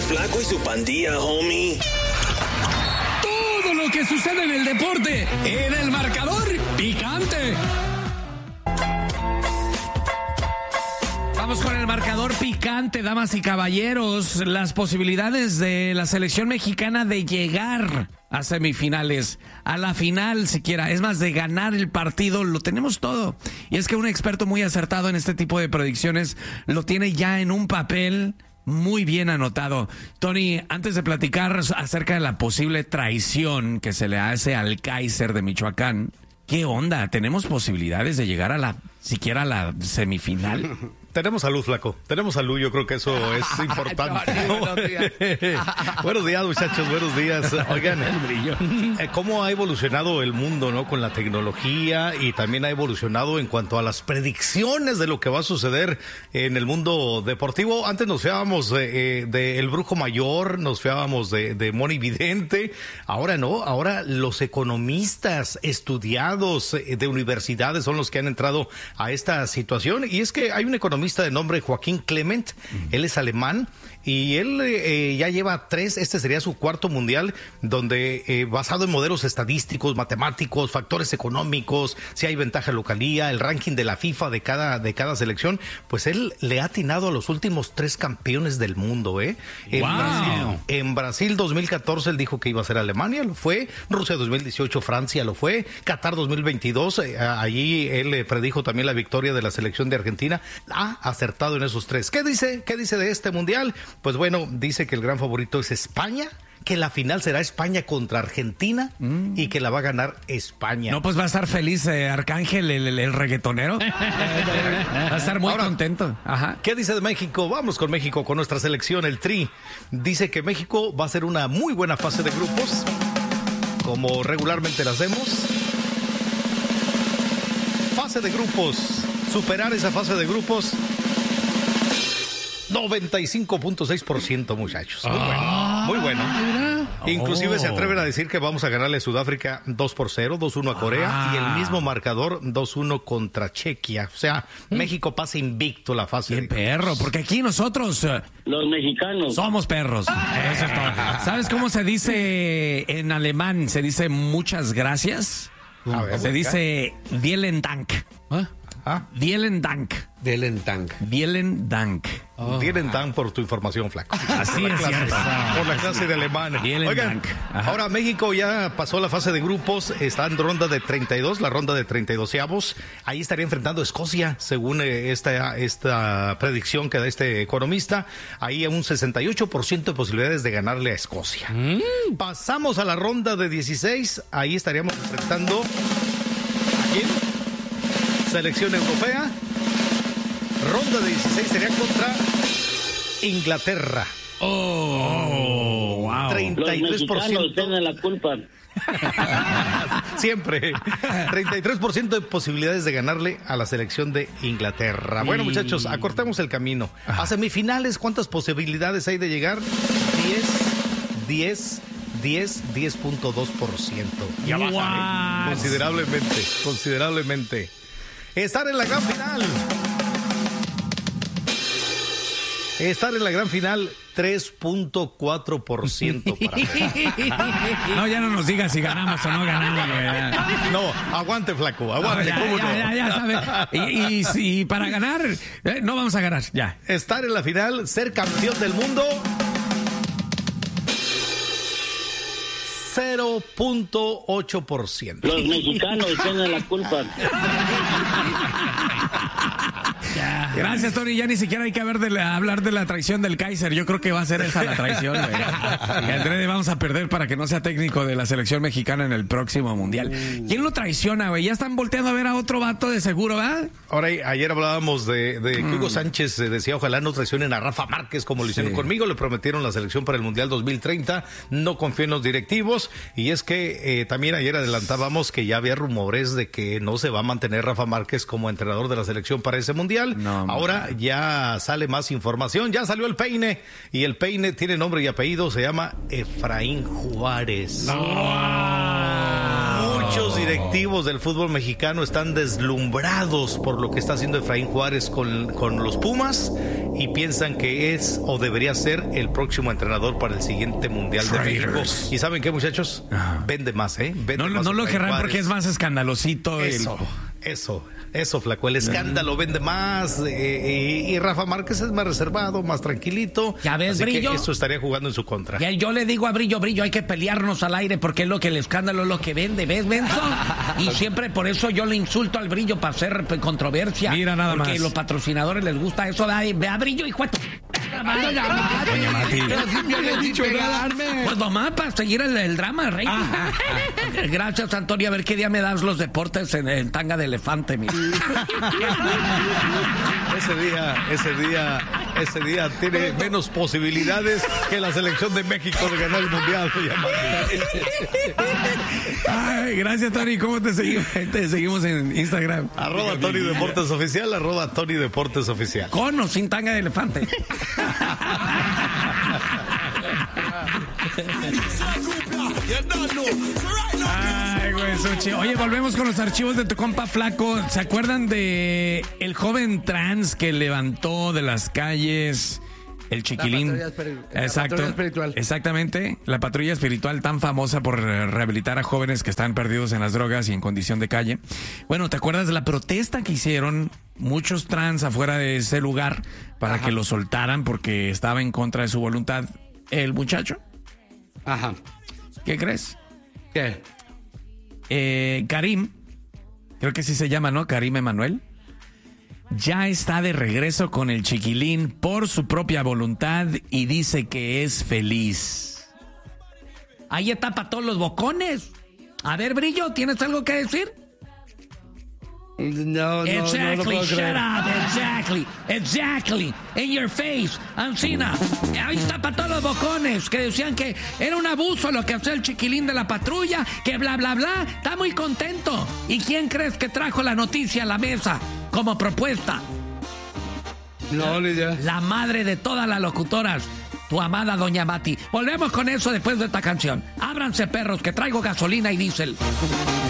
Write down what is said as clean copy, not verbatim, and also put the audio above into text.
Flaco y su pandilla, homie. Todo lo que sucede en el deporte, en el marcador picante. Vamos con el marcador picante, damas y caballeros. Las posibilidades de la selección mexicana de llegar a semifinales, a la final siquiera, es más, de ganar el partido, lo tenemos todo. Y es que un experto muy acertado en este tipo de predicciones lo tiene ya en un papel muy bien anotado. Tony, antes de platicar acerca de la posible traición que se le hace al Kaiser de Michoacán, ¿qué onda? ¿Tenemos posibilidades de llegar siquiera a la semifinal? Tenemos salud, Flaco. Tenemos salud, yo creo que eso es importante. Buenos días. Buenos días, muchachos, buenos días. Oigan, cómo ha evolucionado el mundo, ¿no? Con la tecnología, y también ha evolucionado en cuanto a las predicciones de lo que va a suceder en el mundo deportivo. Antes nos fiábamos de El Brujo Mayor, nos fiábamos de Moni Vidente. Ahora no, ahora los economistas estudiados de universidades son los que han entrado a esta situación. Y es que hay un economista de nombre Joaquín Clement, él es alemán, y él ya lleva 3, este sería su 4º mundial, donde basado en modelos estadísticos, matemáticos, factores económicos, si hay ventaja localía, el ranking de la FIFA de cada selección, pues él le ha atinado a los últimos 3 campeones del mundo, En Brasil 2014 él dijo que iba a ser Alemania, lo fue. Rusia 2018, Francia lo fue. Qatar 2022, allí él predijo también la victoria de la selección de Argentina. Ha acertado en esos 3. ¿Qué dice de este mundial? Pues bueno, dice que el gran favorito es España, que la final será España contra Argentina y que la va a ganar España. No, pues va a estar feliz Arcángel, el reggaetonero. Va a estar muy contento. Ajá. ¿Qué dice de México? Vamos con México, con nuestra selección, el Tri. Dice que México va a ser una muy buena fase de grupos, como regularmente la hacemos. Fase de grupos. Superar esa fase de grupos, 95.6%, muchachos. Muy bueno, muy bueno. Inclusive se atreven a decir que vamos a ganarle a Sudáfrica 2-0, 2-1 a Corea, y el mismo marcador 2-1 contra Chequia. O sea, México pasa invicto la fase de grupos. Perro, porque aquí nosotros, los mexicanos, somos perros. Eso es todo. ¿Sabes cómo se dice en alemán? Se dice muchas gracias. Se dice vielen Dank. Vielen Dank. Vielen Dank. Vielen Dank. Vielen Dank por tu información, Flaco. Así es, por la clase de alemán. Oigan, ahora México ya pasó la fase de grupos, está en ronda de 32, la ronda de 32avos. Ahí estaría enfrentando a Escocia, según esta predicción que da este economista. Ahí hay un 68% de posibilidades de ganarle a Escocia. Pasamos a la ronda de 16, ahí estaríamos enfrentando ¿a quién? Selección europea. Ronda de 16 sería contra Inglaterra. Wow. 33%. Los mexicanos tienen la culpa. Siempre. 33% de posibilidades de ganarle a la selección de Inglaterra. Bueno, muchachos, acortemos el camino. A semifinales, ¿cuántas posibilidades hay de llegar? 10.2%. Ya baja, considerablemente. Estar en la gran final. 3.4% para No, ya no nos digas si ganamos o no ganamos. No, aguante, Flaco, aguante. Ya sabe. Y para ganar, no vamos a ganar, ya. Estar en la final, ser campeón del mundo. 0.8%. Los mexicanos tienen la culpa. Gracias, Tony. Ya ni siquiera hay que hablar de la traición del Kaiser. Yo creo que va a ser esa la traición. Andrés, vamos a perder para que no sea técnico de la selección mexicana en el próximo mundial. ¿Quién lo traiciona, güey? Ya están volteando a ver a otro vato de seguro, ¿verdad? Ahora, ayer hablábamos de que Hugo Sánchez decía, ojalá no traicionen a Rafa Márquez como lo hicieron conmigo. Le prometieron la selección para el Mundial 2030. No confío en los directivos. Y es que también ayer adelantábamos que ya había rumores de que no se va a mantener Rafa Márquez como entrenador de la selección para ese Mundial. Ahora ya sale más información. Ya salió el peine. Y el peine tiene nombre y apellido. Se llama Efraín Juárez. Muchos directivos del fútbol mexicano están deslumbrados por lo que está haciendo Efraín Juárez con los Pumas, y piensan que es o debería ser el próximo entrenador para el siguiente Mundial de México. ¿Y saben qué, muchachos? Vende más, ¿eh? No lo querrán porque es más escandalosito. Eso, flaco. El escándalo vende más. Y Rafa Márquez es más reservado, más tranquilito. ¿Ya ves, así Brillo? que eso estaría jugando en su contra. Ya, yo le digo a Brillo, hay que pelearnos al aire porque es lo que el escándalo es lo que vende. ¿Ves, Benzo? Y siempre por eso yo le insulto al Brillo para hacer controversia. Mira nada porque más. Porque los patrocinadores les gusta eso. Ve a Brillo, hijo de tu... Doña Mati. Yo le he dicho pues nomás para seguir el drama, rey. Gracias, Antonio. A ver qué día me das los deportes en tanga de elefante, mira. Ese día tiene menos posibilidades que la selección de México de ganar el Mundial. Ay, gracias, Tony. ¿Cómo te seguimos? Te seguimos en Instagram. @Tony Deportes Oficial, @Tony Deportes Oficial. Con o sin tanga de elefante. Ay, güey, Suchi. Oye, volvemos con los archivos de tu compa Flaco. ¿Se acuerdan de el joven trans que levantó de las calles el chiquilín? Exacto. Exactamente. La patrulla espiritual tan famosa por rehabilitar a jóvenes que están perdidos en las drogas y en condición de calle. Bueno, ¿te acuerdas de la protesta que hicieron muchos trans afuera de ese lugar para que lo soltaran porque estaba en contra de su voluntad el muchacho? Ajá. ¿Qué crees? ¿Qué? Karim, creo que sí se llama, ¿no? Karim Emanuel. Ya está de regreso con el chiquilín por su propia voluntad y dice que es feliz. Ahí está para todos los bocones. A ver, Brillo, ¿tienes algo que decir? No Exactly, puedo shut creer. up, exactly, in your face, Ancina. Ahí está para todos los bocones que decían que era un abuso lo que hacía el chiquilín de la patrulla, que bla, bla, bla. Está muy contento. ¿Y quién crees que trajo la noticia a la mesa como propuesta? No, ni idea. La madre de todas las locutoras, tu amada Doña Mati. Volvemos con eso después de esta canción. Ábranse, perros, que traigo gasolina y diésel.